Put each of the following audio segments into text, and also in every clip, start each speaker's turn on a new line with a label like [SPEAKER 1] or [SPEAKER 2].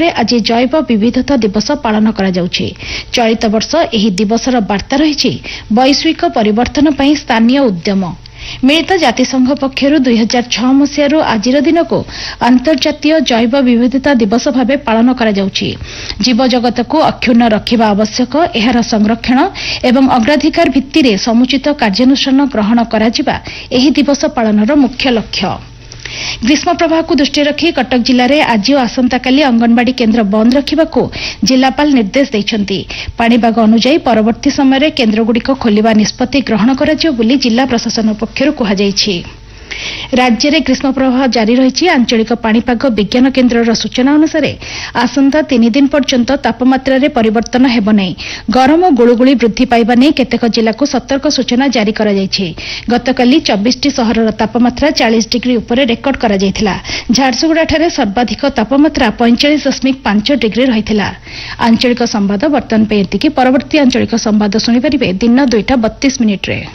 [SPEAKER 1] ରେ आज जैव विविधता दिवस पालन करा जाउछि। चलित वर्ष एही दिवसर वार्ता रहिछि वैश्विक परिवर्तन पई स्थानीय उद्यम। मिलित जातिसंघ पक्षरु 2006 मसियारु आजिर दिन को अंतर्जातीय जैव विविधता दिवस भावे पालन करा जाउछि। जीव जगत को अक्षुण्ण रखिबा आवश्यक, एहार संरक्षण एवं अग्राधिकार भित्तिरे समुचित कार्यानुष्ठान ग्रहण करा जिबा एही दिवस पालनर मुख्य लक्ष्य। ग्रीष्म प्रवाह को दृष्टि रखी कटक जिले में आज और आसंताकाली अंगनवाड़ी केन्द्र बंद रखा जिलापाल निर्देश देइछन्ति। पाणीपाग अनुसार परवर्ती समय केन्द्रगुड़िक खोलिबा निष्पत्ति ग्रहण कराजियो बोली जिला प्रशासन पक्षरु कुहाଯାଇଛି। राज्य में ग्रीष्म प्रवाह जारी रही। आंचलिक पाणीपाग विज्ञान केन्द्रर सूचना अनुसार आसंता 3 दिन पर्यंत तापमात्रा रे परिवर्तन हेब नहीं। गरम और गुळुगुळी वृद्धि पाइबा नहीं केतेक जिला को सतर्क सूचना जारी करा जायछि। गतकाली 24टी सहरर तापमात्रा 40 डिग्री उपरे रेकर्ड करा जायथिला। झारसुगुड़ाठारे सर्वाधिक तापमात्रा 45.5 डिग्री रहिथिला। आंचलिक संवाद वर्तमान पे एतिकी। परवर्ती आंचलिक संवाद सुनि परिबे दिन 2:32 रे।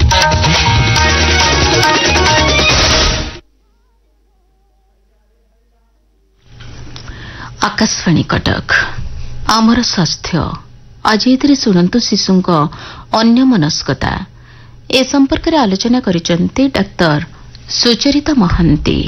[SPEAKER 2] आकाशवाणी कटक आमर स्वास्थ्य आज एथिरे सुनंतु शिशुंक अन्य मनस्कता ए संपर्क रे आलोचना करिसंती डाक्टर सुचरिता महांती।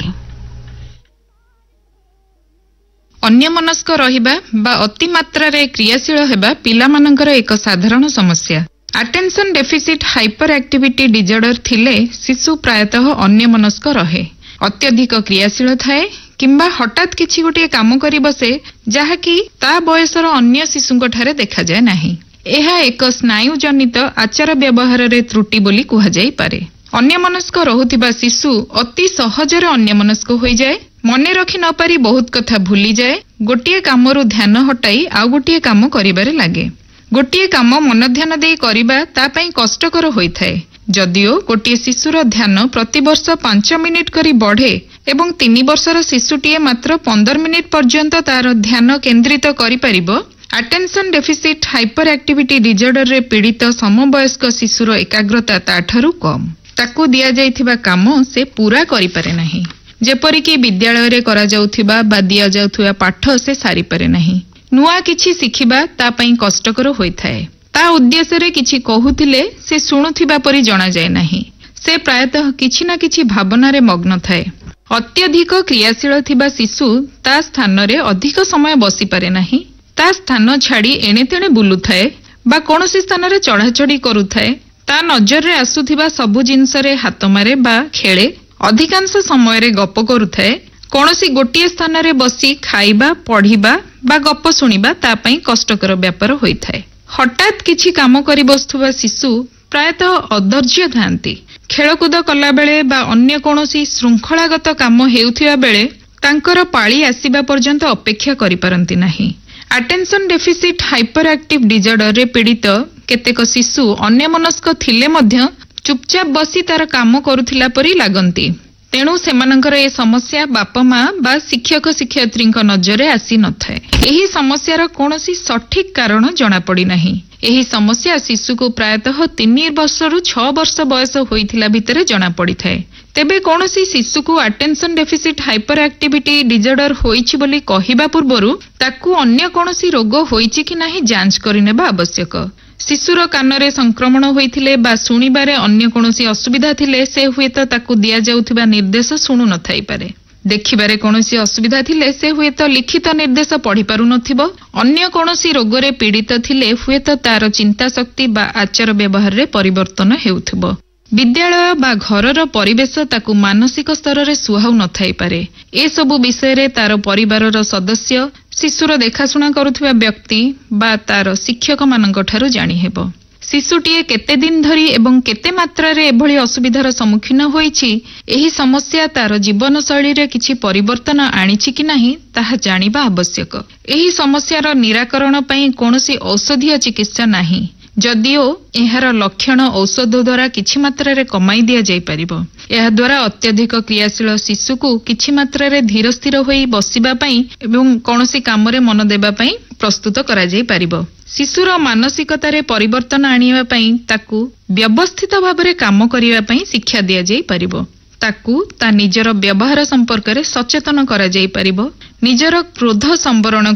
[SPEAKER 3] अन्य मनस्क रहिबा बा अति मात्रा रे क्रियाशील हेबा पिलामानंकर एक साधारण समस्या। Attention deficit hyper activity disorder थिले शिशु प्रायतः अन्य मनस्क रहे, अत्यधिक क्रियाशील थाए किंबा हठात किछि गोटे काम करि बसे जहाँकि ता बयसर अन्य शिशुंक ठारे देखा जाए नाही। एहा एक स्नायु जनित आचार व्यवहार रे त्रुटि बोली कुहा जाई पारे। अन्य मनस्क रहुथिबा शिशु अति सहजरे अन्य मनस्क होई जाए, मने रखि न पारी बहुत कथा भूली जाए, गोटिए कामरु ध्यान हटाई आउ गोटिए काम करिबारे लागे। गोटिए काम मन ध्यान देई करिबा ता पई कष्टकर होइथाए। जदियो गोटिए शिशुर ध्यान प्रतिवर्ष 5 मिनिट करी बढ़े एवं 3 वर्षर शिशुटीए मात्र 15 मिनिट पर्यंत तार ध्यान केन्द्रित करि परिबो, attention deficit hyper activity disorder रे पीड़ित समवयस्क शिशुर एकाग्रता ताठारु कम। ताकू दिया जाइथिबा काम से पूरा करि पारे नाही। जेपरिक विद्यालय रे करा जाउथिबा बा दिया जाउथिबा पाठ से सारी पारे नाही। नुआ किछि सिखिबा ता पई कष्टकर होइथाए। ता उद्देश्य रे किछि कहुथिले से शुणुथिबा परि जणा जाय नाही। से प्रायतः किछि ना किछि भावना रे मग्न थाए। अत्यधिक क्रियाशील थिबा शिशु ता स्थान रे अधिक समय बसी पारे नाही। ता स्थान छाड़ी एणे तेणे बुलुथाए बा कोनोसी स्थान रे चढ़ाचढ़ी करुथाए। ता नजर रे आसुथिबा सबु जिंस रे हाथ मारे बा खेले। अधिकांश समय रे गप करुथाए। कोनोसी गोटिए स्थान रे बसी खाइबा, पढ़िबा बा गप सुनिबा ता पई कष्टकर व्यापार होइथाए। हठात किछि काम करि बसुवा शिशु प्रायतः अधैर्य थांती। खेलकूद कला बेले बा अन्य कोनोसी श्रृंखलागत काम हेउथिबा बेले तांकर पाळी आसीबा पर्यंत अपेक्षा करि पारंती नाही। Attention deficit hyper active disorder रे पीड़ित केतेक शिशु अन्य मनस्क थिले मध्य चुपचाप बसी तार काम करुथिला परी लागंती। तेणु सेमानंकर ए समस्या बापा माँ बा शिक्षक शिक्षयित्री नजर आसी नथाए। एही समस्यार कोनोसी सठिक कारण जଣା पड़ी नाही। एही समस्या शिशु को प्रायतः 3 वर्षरु 6 वर्ष बयस होइथिला भितरे जଣା पड़िथाए। तेबे कोनोसी शिशु को attention deficit hyper activity disorder होइछि बोली कहिबा पूर्वरु ताकू अन्य कोनोसी रोग होइछि कि नाही जांच करिनेबा आवश्यक। शिशुर कानरे संक्रमण होइथिले बा सुनिबारे अन्य कोनोसी असुविधा थिले से हुएत ताकू दिया जाउथिबा निर्देश सुनु नथाई पारे। देखिबारे कोनोसी असुविधा थिले से हुएत लिखित निर्देश पढ़ी पारु नथिबो। अन्य कोनोसी रोगरे पीड़ित थिले हुएत तार चिंता शक्ति बा आचार व्यवहार रे परिवर्तन हेउथिबो। विद्यालय बा घरर परिवेश ताकू मानसिक स्तर रे सुहाउ नथाई पारे। ए सबु विषय रे तार परिवारर सदस्य, शिशुर देखाशुना करुथिबा व्यक्ति बा तार शिक्षक मानक ठारु जानि हेबो। शिशुटीए केते दिन धरी एवं केते मात्रा रे एभली असुविधार सम्मुखीन होईछि, एही समस्या तार जीवन शैली रे किछि परिवर्तन आनिछि कि नाही ताहा जानिबा आवश्यक। एही समस्यार निराकरण पई कोनोसी औषधीय चिकित्सा नाही। जदिओ एहार लक्षण औषध द्वारा किछि मात्रा रे कमाई दिया जाई परिबो। एहा द्वारा अत्यधिक क्रियाशील शिशु को किछि मात्रा रे धीर स्थिर होई बसिबा पई एवं कोनोसी काम रे मन देबा पई प्रस्तुत करा जाई परिबो। शिशुर मानसिकता रे परिवर्तन आनिबा पई ताकू व्यवस्थित भाव रे काम करिबा पई शिक्षा दिया जाई परिबो। ताकू ता निजर व्यवहार संपर्क रे सचेतन करा जाई परिबो। निजर क्रोध संवरण